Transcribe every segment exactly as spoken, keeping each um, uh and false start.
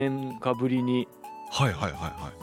年かぶりにはいはいはいはい。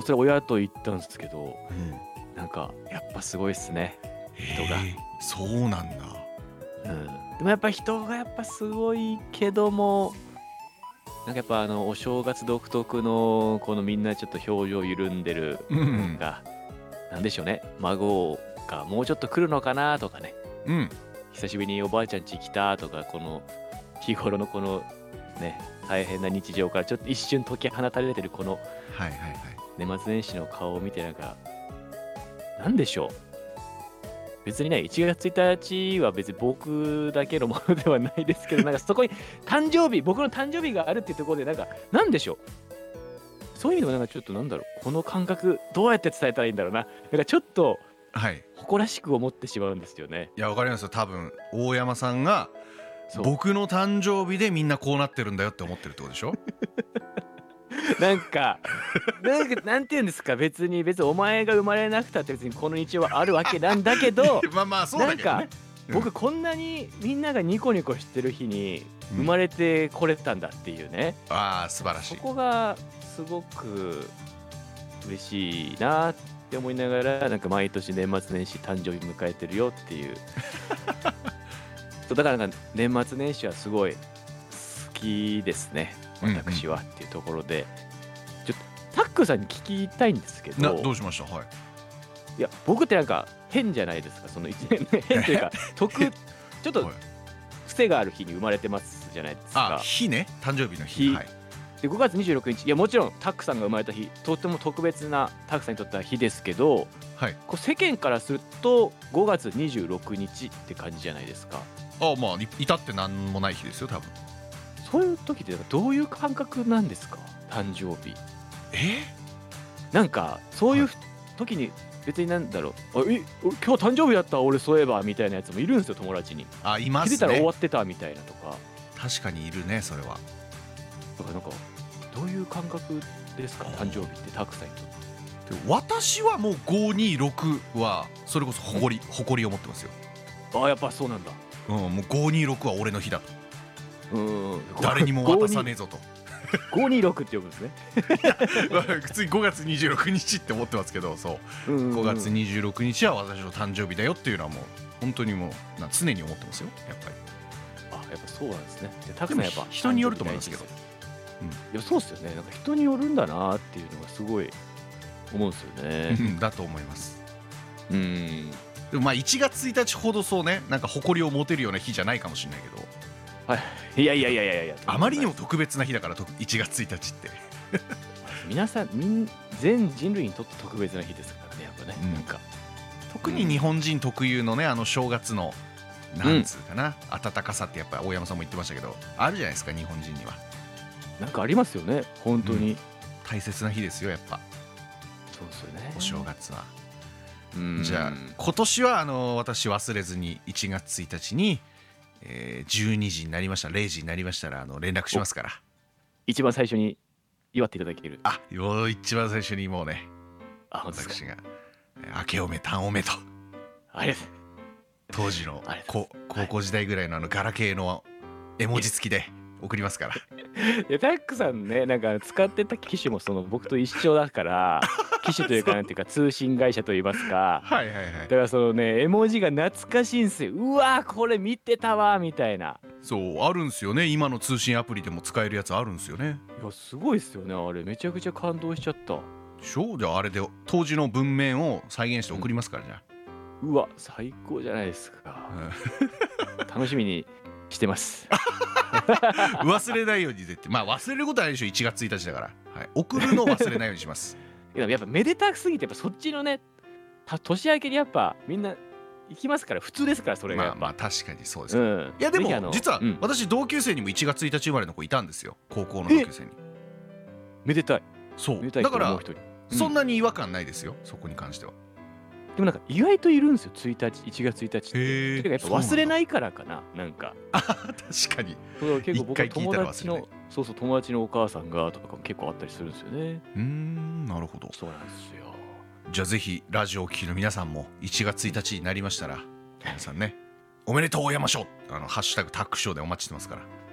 それ親と行ったんですけど、 うん、 なんかやっぱすごいっすね、人が。 へえ、そうなんだ。 うん、でもやっぱ人がやっぱすごいけども、なんかやっぱあのお正月独特のこのみんなちょっと表情緩んでるうんうんのが、なんでしょうね、孫がもうちょっと来るのかなとかね、 うん。 久しぶりにおばあちゃん家来たとか、この日頃のこのね大変な日常からちょっと一瞬解き放たれてるこのはいはいはい。 年末年始の顔を見て、なんかなんでしょう、別にねいちがつついたちは別に僕だけのものではないですけど、なんかそこに誕生日僕の誕生日があるっていうところで、なんかなんでしょう、そういう意味でもなんかちょっとなんだろう、この感覚どうやって伝えたらいいんだろうな、なんかちょっとはい。 誇らしく思ってしまうんですよね。 いやわかりますよ。多分大山さんがそう僕の誕生日でみんなこうなってるんだよって思ってるってことでしょ。 なんかなんかなんて言うんですか、別に別にお前が生まれなくたって別にこの日はあるわけなんだけどまあまあそうだけどなんかね。うん僕こんなにみんながニコニコしてる日にうん生まれてこれたんだっていうね、 ああ素晴らしそい。 こがすごく嬉しいなって思いながら、なんか毎年年末年始誕生日迎えてるよっていうそうだからなんか年末年始はすごい好きですね、私はっていうところで、ちょっとタックさんに聞きたいんですけなど、 どうしました。はい。 いや僕ってなんか変じゃないですか、その一年ね変というか特ちょっとはい癖がある日に生まれてますじゃないですあか。 日ね、誕生日の日。 日はい。 でごがつにじゅうろくにち、いやもちろんタックさんが生まれた日とっても特別なタックさんにとっては日ですけど、 はい。 こう世間からするとごがつにじゅうろくにちって感じじゃないですか。 あまあい至ってなんもない日ですよ多分。 そういう時ってどういう感覚なんですか、誕生日。 えなんかそういう時に別になんだろう、あえ今日誕生日だった俺そういえばみたいなやつもいるんですよ、友達に。 あいます気づいたら終わね。 ってたみたいなとか。 確かにいるねそれは。 だからなんかどういう感覚ですか、誕生日ってタクさんにとって。 で私はもうごにろくはそれこそ誇り誇りを持ってますよ。 ああやっぱそうなんだ。 うんもうごにろくは俺の日だと。 うん誰にも渡さねえぞと。 ごにろくって呼ぶんですね。 普通にごがつにじゅうろくにちって思ってますけど、そううんうんうんごがつにじゅうろくにちは私の誕生日だよっていうのはもう本当にもうな常に思ってますよやっぱり。 あやっぱそうなんですね。でタクさんやっぱ人によると思いますけど。 いやそうっすよね。なんか人によるんだなっていうのがすごい思うんですよね。 うんだと思います。 うんでもまあいちがつついたちほどそうねなんか誇りを持てるような日じゃないかもしれないけど、 はいいやいやいやいやいやあまりにも特別な日だからといちがつついたちって皆さんみん全人類にとって特別な日ですからね、やっぱね、 うんなんか特に日本人特有のねあの正月のなんつうかな、温かさってやっぱ大山さんも言ってましたけどあるじゃないですか日本人には。 なんかありますよね本当に、 うん大切な日ですよやっぱそうですよねお正月は。 うんじゃあ今年はあの私忘れずにいちがつついたちに、えー、じゅうにじになりましたれいじになりましたらあの連絡しますから。 一番最初に祝っていただける。 あよう一番最初にもうねあ本当ですか。 私がえー明けおめたんおめとありがとう当時のありがとうこ高校時代ぐらいのあのガラケーの絵文字付きで送りますから。 いやタックさんね、なんか使ってた機種もその僕と一緒だから機種というかなんていうか通信会社といいますか、 はいはいはいだからそのね絵文字が懐かしいんすよ。うわーこれ見てたわみたいな。 そうあるんすよね今の通信アプリでも使えるやつあるんすよね。 いやすごいっすよねあれ、めちゃくちゃ感動しちゃった。 でしょ。じゃああれで当時の文面を再現して送りますからじゃうわ最高じゃないですか、 あ、 楽しみにしてますうん忘れないように絶対まあ忘れることはないでしょいちがつついたちだから、はい、送るのを忘れないようにします。 いややっぱめでたすぎてやっぱそっちのねた年明けにやっぱみんな行きますから普通ですからそれがやっぱ、 まあまあ確かにそうです、ねうん、 いやでぜひあのも実はうん私同級生にもいちがつついたち生まれの子いたんですよ高校の同級生に。 めでたいそうめでたいだからと思う人に、うんそんなに違和感ないですよそこに関しては。 でもなんか意外といるんですよついたちいちがつついたちって。 へーてかやっぱ忘れないからかななんかあ確かに。 そう結構僕は一回聞い友たら忘れない達のそうそう友達のお母さんがとかも結構あったりするんですよね。 うーんなるほど。 そうなんですよ。 じゃあぜひラジオを聴きの皆さんもいちがつついたちになりましたら皆さんねおめでとう大山賞あのハッシュタグタックショーでお待ちしてますから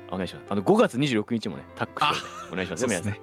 お願いします。あのごがつにじゅうろくにちもね、タックショーでお願いします。 そうですね皆さん